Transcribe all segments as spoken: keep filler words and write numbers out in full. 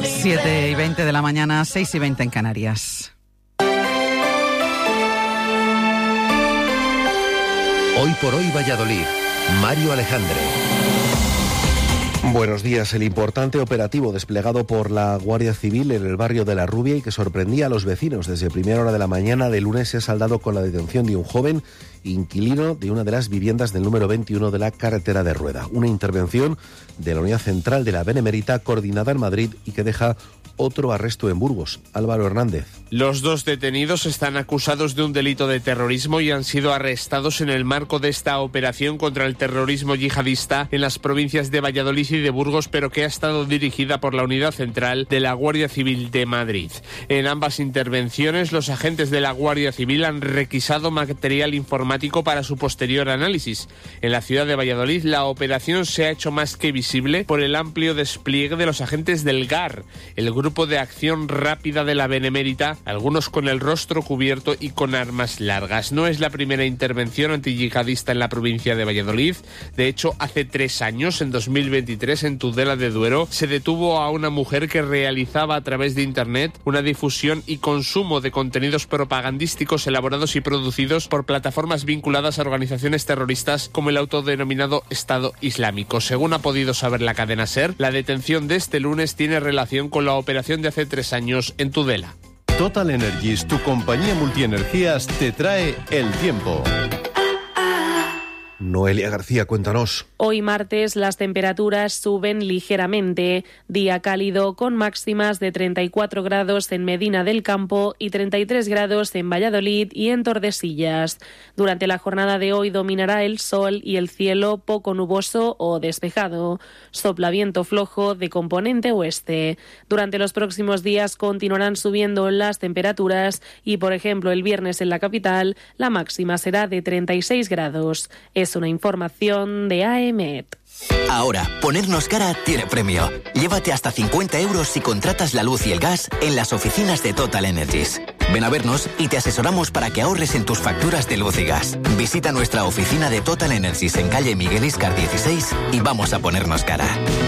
siete y veinte de la mañana, seis y veinte en Canarias. Hoy por hoy Valladolid. Mario Alejandre. Buenos días. El importante operativo desplegado por la Guardia Civil en el barrio de La Rubia y que sorprendía a los vecinos desde primera hora de la mañana de lunes se ha saldado con la detención de un joven inquilino de una de las viviendas del número veintiuno de la carretera de Rueda. Una intervención de la Unidad Central de la Benemérita coordinada en Madrid y que deja otro arresto en Burgos. Álvaro Hernández. Los dos detenidos están acusados de un delito de terrorismo y han sido arrestados en el marco de esta operación contra el terrorismo yihadista en las provincias de Valladolid y de Burgos, pero que ha estado dirigida por la Unidad Central de la Guardia Civil de Madrid. En ambas intervenciones, los agentes de la Guardia Civil han requisado material informático para su posterior análisis. En la ciudad de Valladolid, la operación se ha hecho más que visible por el amplio despliegue de los agentes del G A R, el Grupo de Acción Rápida de la Benemérita, algunos con el rostro cubierto y con armas largas. No es la primera intervención antiyihadista en la provincia de Valladolid. De hecho, hace tres años, en dos mil veintitrés, en Tudela de Duero, se detuvo a una mujer que realizaba a través de Internet una difusión y consumo de contenidos propagandísticos elaborados y producidos por plataformas vinculadas a organizaciones terroristas como el autodenominado Estado Islámico. Según ha podido saber la cadena SER, la detención de este lunes tiene relación con la operación de hace tres años en Tudela. Total Energies, tu compañía multienergías, te trae el tiempo. Noelia García, cuéntanos. Hoy martes las temperaturas suben ligeramente. Día cálido con máximas de treinta y cuatro grados en Medina del Campo y treinta y tres grados en Valladolid y en Tordesillas. Durante la jornada de hoy dominará el sol y el cielo poco nuboso o despejado. Sopla viento flojo de componente oeste. Durante los próximos días continuarán subiendo las temperaturas y, por ejemplo, el viernes en la capital la máxima será de treinta y seis grados. Es una información de A E M E T. Ahora, ponernos cara tiene premio. Llévate hasta cincuenta euros si contratas la luz y el gas en las oficinas de Total Energies. Ven a vernos y te asesoramos para que ahorres en tus facturas de luz y gas. Visita nuestra oficina de Total Energies en calle Miguel Iscar dieciséis y vamos a ponernos cara.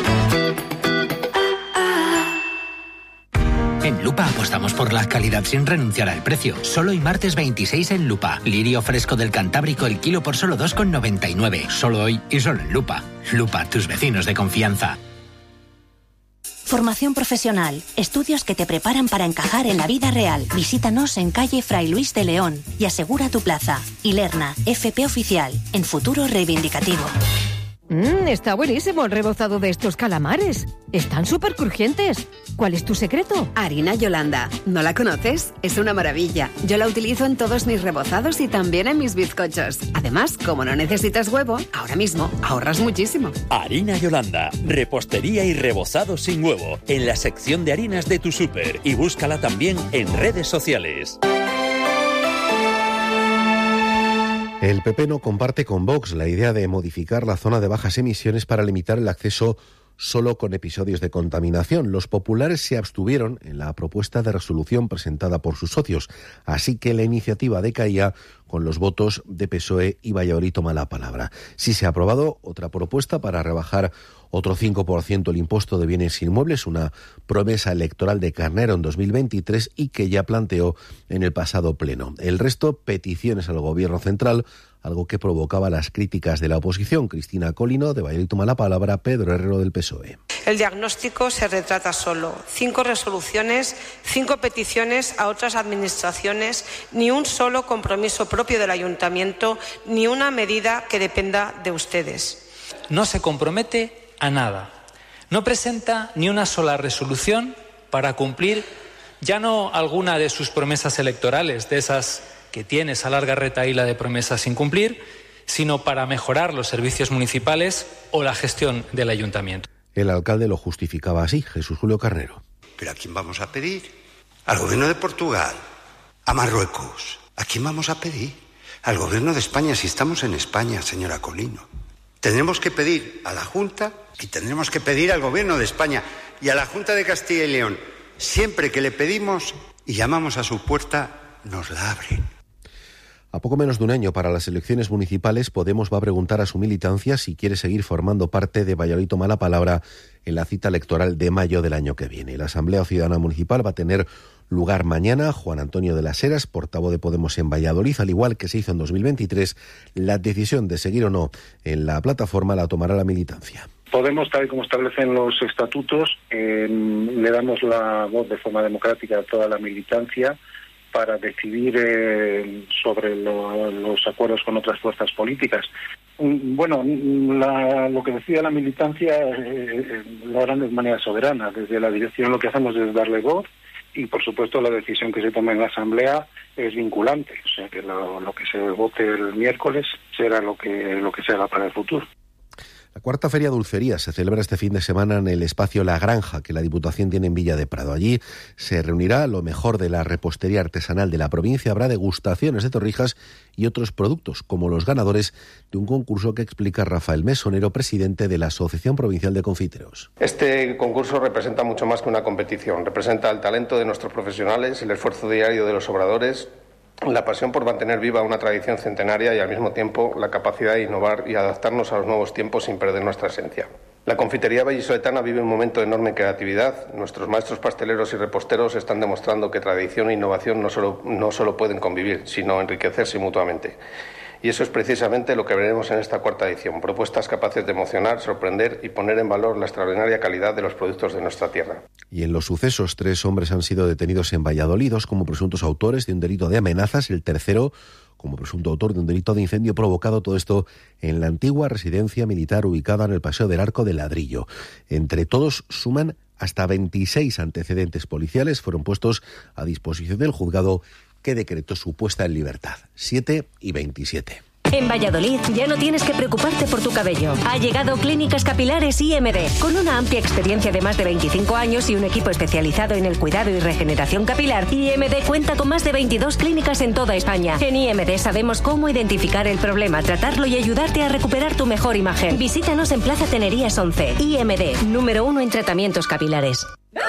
En Lupa apostamos por la calidad sin renunciar al precio. Solo hoy martes veintiséis en Lupa. Lirio fresco del Cantábrico el kilo por solo dos con noventa y nueve. Solo hoy y solo en Lupa. Lupa, tus vecinos de confianza. Formación profesional. Estudios que te preparan para encajar en la vida real. Visítanos en calle Fray Luis de León y asegura tu plaza. Ilerna, F P Oficial. En futuro reivindicativo. Mmm, está buenísimo el rebozado de estos calamares. Están súper crujientes. ¿Cuál es tu secreto? Harina Yolanda. ¿No la conoces? Es una maravilla. Yo la utilizo en todos mis rebozados y también en mis bizcochos. Además, como no necesitas huevo, ahora mismo ahorras muchísimo. Harina Yolanda. Repostería y rebozado sin huevo. En la sección de harinas de tu súper. Y búscala también en redes sociales. El P P no comparte con Vox la idea de modificar la zona de bajas emisiones para limitar el acceso solo con episodios de contaminación. Los populares se abstuvieron en la propuesta de resolución presentada por sus socios, así que la iniciativa decaía con los votos de P S O E y Valladolid toma la palabra. Sí se ha aprobado otra propuesta para rebajar otro cinco por ciento el impuesto de bienes inmuebles, una promesa electoral de Carnero en dos mil veintitrés y que ya planteó en el pasado pleno. El resto, peticiones al Gobierno central, algo que provocaba las críticas de la oposición. Cristina Colino, de Valladolid toma la palabra, Pedro Herrero, del P S O E. El diagnóstico se retrata solo. Cinco resoluciones, cinco peticiones a otras administraciones, ni un solo compromiso propio del ayuntamiento, ni una medida que dependa de ustedes. No se compromete a nada. No presenta ni una sola resolución para cumplir ya no alguna de sus promesas electorales, de esas que tiene esa larga retahíla de promesas sin cumplir, sino para mejorar los servicios municipales o la gestión del ayuntamiento. El alcalde lo justificaba así, Jesús Julio Carnero. ¿Pero a quién vamos a pedir? ¿Al gobierno de Portugal? ¿A Marruecos? ¿A quién vamos a pedir? Al gobierno de España, si estamos en España, señora Colino. Tendremos que pedir a la Junta y tendremos que pedir al gobierno de España y a la Junta de Castilla y León. Siempre que le pedimos y llamamos a su puerta, nos la abren. A poco menos de un año para las elecciones municipales, Podemos va a preguntar a su militancia si quiere seguir formando parte de Valladolid Toma la Palabra en la cita electoral de mayo del año que viene. La Asamblea Ciudadana Municipal va a tener lugar mañana. Juan Antonio de las Heras, portavoz de Podemos en Valladolid, al igual que se hizo en dos mil veintitrés, la decisión de seguir o no en la plataforma la tomará la militancia. Podemos, tal y como establecen los estatutos, eh, le damos la voz de forma democrática a toda la militancia para decidir eh, sobre lo, los acuerdos con otras fuerzas políticas. Bueno, la, lo que decida la militancia eh, lo harán de manera soberana. Desde la dirección lo que hacemos es darle voz y, por supuesto, la decisión que se tome en la Asamblea es vinculante. O sea, que lo, lo que se vote el miércoles será lo que, lo que se haga para el futuro. La cuarta Feria Dulcería se celebra este fin de semana en el espacio La Granja, que la Diputación tiene en Villa de Prado. Allí se reunirá lo mejor de la repostería artesanal de la provincia. Habrá degustaciones de torrijas y otros productos, como los ganadores de un concurso que explica Rafael Mesonero, presidente de la Asociación Provincial de Confiteros. Este concurso representa mucho más que una competición. Representa el talento de nuestros profesionales, el esfuerzo diario de los obradores, la pasión por mantener viva una tradición centenaria y, al mismo tiempo, la capacidad de innovar y adaptarnos a los nuevos tiempos sin perder nuestra esencia. La confitería vallisoletana vive un momento de enorme creatividad. Nuestros maestros pasteleros y reposteros están demostrando que tradición e innovación no solo, no solo pueden convivir, sino enriquecerse mutuamente. Y eso es precisamente lo que veremos en esta cuarta edición. Propuestas capaces de emocionar, sorprender y poner en valor la extraordinaria calidad de los productos de nuestra tierra. Y en los sucesos, tres hombres han sido detenidos en Valladolid, dos como presuntos autores de un delito de amenazas, el tercero como presunto autor de un delito de incendio provocado. Todo esto en la antigua residencia militar ubicada en el Paseo del Arco de Ladrillo. Entre todos suman hasta veintiséis antecedentes policiales. Fueron puestos a disposición del juzgado que decretó su puesta en libertad. siete y veintisiete. En Valladolid ya no tienes que preocuparte por tu cabello. Ha llegado Clínicas Capilares I M D. Con una amplia experiencia de más de veinticinco años y un equipo especializado en el cuidado y regeneración capilar, I M D cuenta con más de veintidós clínicas en toda España. En I M D sabemos cómo identificar el problema, tratarlo y ayudarte a recuperar tu mejor imagen. Visítanos en Plaza Tenerías once. I M D, número uno en tratamientos capilares.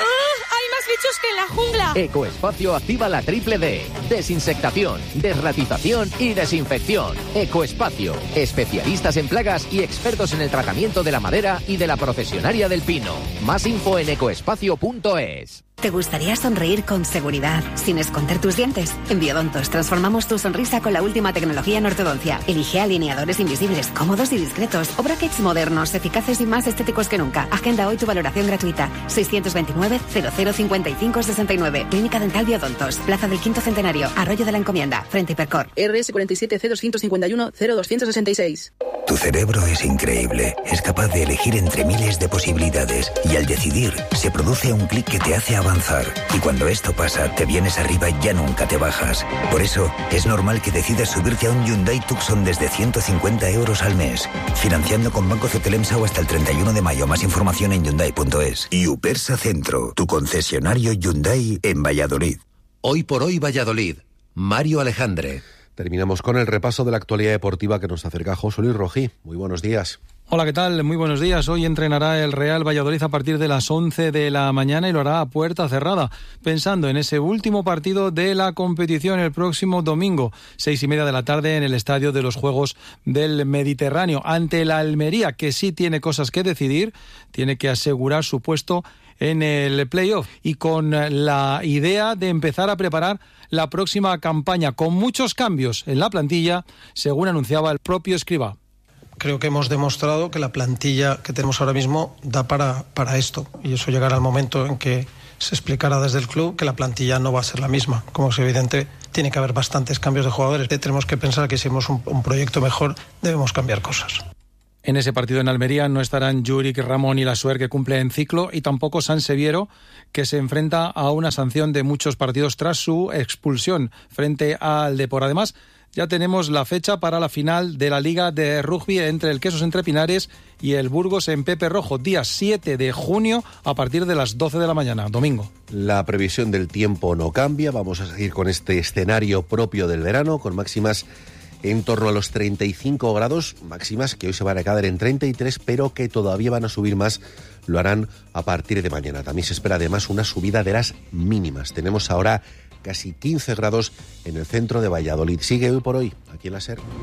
Bichos que en la jungla. Ecoespacio activa la triple D. Desinsectación, desratización y desinfección. Ecoespacio. Especialistas en plagas y expertos en el tratamiento de la madera y de la procesionaria del pino. Más info en ecoespacio punto es. ¿Te gustaría sonreír con seguridad, sin esconder tus dientes? En Biodontos transformamos tu sonrisa con la última tecnología en ortodoncia. Elige alineadores invisibles, cómodos y discretos, o brackets modernos, eficaces y más estéticos que nunca. Agenda hoy tu valoración gratuita. seiscientos veintinueve, cero cero cincuenta y cinco sesenta y nueve. Clínica Dental Biodontos. Plaza del Quinto Centenario. Arroyo de la Encomienda. Frente Hipercor. R S cuarenta y siete C doscientos cincuenta y uno cero doscientos sesenta y seis. Tu cerebro es increíble. Es capaz de elegir entre miles de posibilidades. Y al decidir, se produce un clic que te hace avanzar. Y cuando esto pasa, te vienes arriba y ya nunca te bajas. Por eso, es normal que decidas subirte a un Hyundai Tucson desde ciento cincuenta euros al mes. Financiando con Banco Cetelemsa o hasta el treinta y uno de mayo. Más información en Hyundai punto es. Y Upersa Centro, tu concesionario Hyundai en Valladolid. Hoy por hoy Valladolid. Mario Alejandre. Terminamos con el repaso de la actualidad deportiva que nos acerca José Luis Rojí. Muy buenos días. Hola, ¿qué tal? Muy buenos días. Hoy entrenará el Real Valladolid a partir de las once de la mañana y lo hará a puerta cerrada, pensando en ese último partido de la competición el próximo domingo, seis y media de la tarde en el Estadio de los Juegos del Mediterráneo, ante la Almería, que sí tiene cosas que decidir, tiene que asegurar su puesto en el playoff y con la idea de empezar a preparar la próxima campaña, con muchos cambios en la plantilla, según anunciaba el propio Escribá. Creo que hemos demostrado que la plantilla que tenemos ahora mismo da para, para esto, y eso llegará al momento en que se explicará desde el club que la plantilla no va a ser la misma. Como es evidente, tiene que haber bastantes cambios de jugadores. Tenemos que pensar que si hacemos un, un proyecto mejor, debemos cambiar cosas. En ese partido en Almería no estarán Juric, Ramón y Lasuer, que cumplen ciclo, y tampoco San Seviero, que se enfrenta a una sanción de muchos partidos tras su expulsión frente al Depor. Además, ya tenemos la fecha para la final de la Liga de Rugby entre el Quesos Entre Pinares y el Burgos en Pepe Rojo, día siete de junio a partir de las doce de la mañana, domingo. La previsión del tiempo no cambia, vamos a seguir con este escenario propio del verano, con máximas en torno a los treinta y cinco grados, máximas que hoy se van a quedar en treinta y tres, pero que todavía van a subir más, lo harán a partir de mañana. También se espera además una subida de las mínimas. Tenemos ahora casi quince grados en el centro de Valladolid. Sigue Hoy por Hoy, aquí en la SER.